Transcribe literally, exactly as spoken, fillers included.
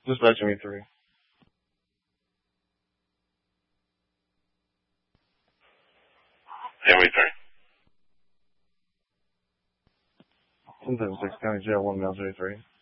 Dispatch me three. M E three. one seven six County Jail, one male, J three.